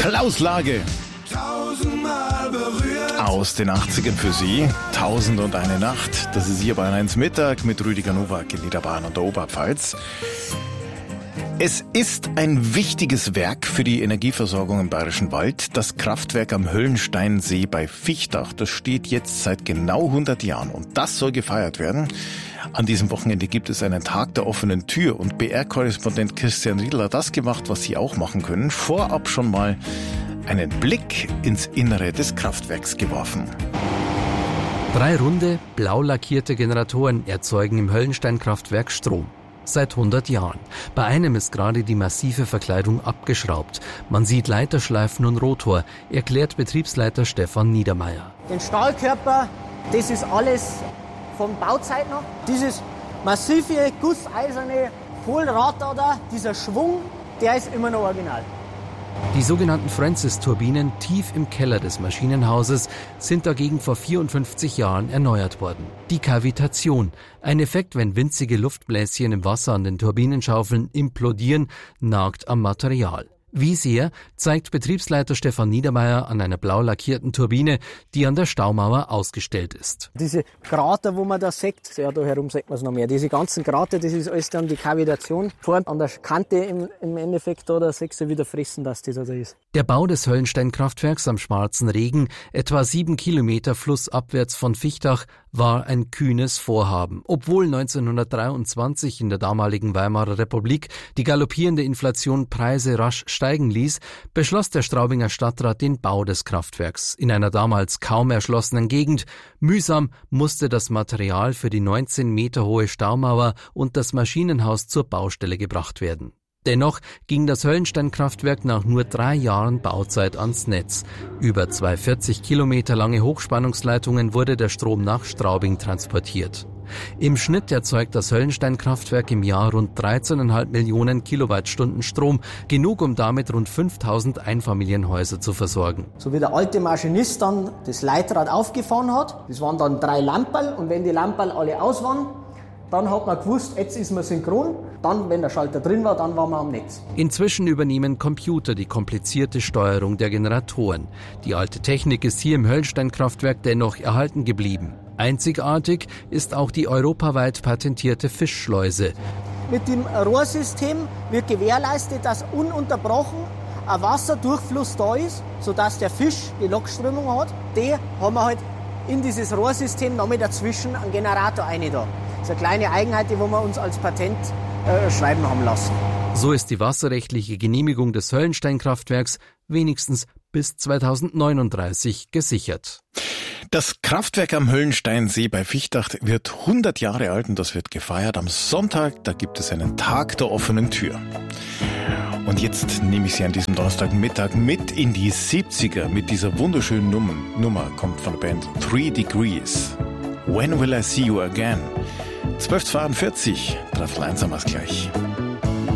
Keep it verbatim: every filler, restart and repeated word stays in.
Klaus Lage. Tausendmal berührt. Aus den achtzigern für Sie. Tausend und eine Nacht. Das ist hier bei eins Mittag mit Rüdiger Nowak in Niederbayern und der Oberpfalz. Es ist ein wichtiges Werk für die Energieversorgung im Bayerischen Wald. Das Kraftwerk am Höllensteinsee bei Vichtach. Das steht jetzt seit genau hundert Jahren und das soll gefeiert werden. An diesem Wochenende gibt es einen Tag der offenen Tür und B R-Korrespondent Christian Riedl hat das gemacht, was Sie auch machen können. Vorab schon mal einen Blick ins Innere des Kraftwerks geworfen. Drei runde, blau lackierte Generatoren erzeugen im Höllensteinkraftwerk Strom. Seit hundert Jahren. Bei einem ist gerade die massive Verkleidung abgeschraubt. Man sieht Leiterschleifen und Rotor, erklärt Betriebsleiter Stefan Niedermeyer. Den Stahlkörper, das ist alles von Bauzeit noch. Dieses massive, gusseiserne Hohlradar da, dieser Schwung, der ist immer noch original. Die sogenannten Francis-Turbinen tief im Keller des Maschinenhauses sind dagegen vor vierundfünfzig Jahren erneuert worden. Die Kavitation, ein Effekt, wenn winzige Luftbläschen im Wasser an den Turbinenschaufeln implodieren, nagt am Material. Wie sehr, zeigt Betriebsleiter Stefan Niedermeyer an einer blau lackierten Turbine, die an der Staumauer ausgestellt ist. Diese Krater, wo man da sieht, ja, da herum sieht man es noch mehr. Diese ganzen Krater, das ist alles dann die Kavitation. Vorne an der Kante im, im Endeffekt, da, da siehst du wieder fressen, dass das da ist. Der Bau des Höllensteinkraftwerks am Schwarzen Regen, etwa sieben Kilometer flussabwärts von Vichtach, war ein kühnes Vorhaben. Obwohl neunzehnhundertdreiundzwanzig in der damaligen Weimarer Republik die galoppierende Inflation Preise rasch steigen ließ, beschloss der Straubinger Stadtrat den Bau des Kraftwerks in einer damals kaum erschlossenen Gegend. Mühsam musste das Material für die neunzehn Meter hohe Staumauer und das Maschinenhaus zur Baustelle gebracht werden. Dennoch ging das Höllensteinkraftwerk nach nur drei Jahren Bauzeit ans Netz. Über zwei vierzig Kilometer lange Hochspannungsleitungen wurde der Strom nach Straubing transportiert. Im Schnitt erzeugt das Höllensteinkraftwerk im Jahr rund dreizehn Komma fünf Millionen Kilowattstunden Strom, genug um damit rund fünftausend Einfamilienhäuser zu versorgen. So wie der alte Maschinist dann das Leitrad aufgefahren hat, das waren dann drei Lamperl und wenn die Lamperl alle aus waren, dann hat man gewusst, jetzt ist man synchron. Dann, wenn der Schalter drin war, dann waren wir am Netz. Inzwischen übernehmen Computer die komplizierte Steuerung der Generatoren. Die alte Technik ist hier im Höllensteinkraftwerk dennoch erhalten geblieben. Einzigartig ist auch die europaweit patentierte Fischschleuse. Mit dem Rohrsystem wird gewährleistet, dass ununterbrochen ein Wasserdurchfluss da ist, sodass der Fisch die Lokströmung hat. Die haben wir halt in dieses Rohrsystem noch mit dazwischen einen Generator rein da. Das ist eine kleine Eigenheit, die wir uns als Patent äh, schreiben haben lassen. So ist die wasserrechtliche Genehmigung des Höllensteinkraftwerks wenigstens bis zweitausendneununddreißig gesichert. Das Kraftwerk am Höllensteinsee bei Vichtach wird hundert Jahre alt und das wird gefeiert am Sonntag. Da gibt es einen Tag der offenen Tür. Und jetzt nehme ich Sie an diesem Donnerstagmittag mit in die siebziger mit dieser wunderschönen Nummer. Nummer kommt von der Band Three Degrees. When will I see you again? zwölf Uhr zweiundvierzig, Dreiviertel eins haben wir es gleich.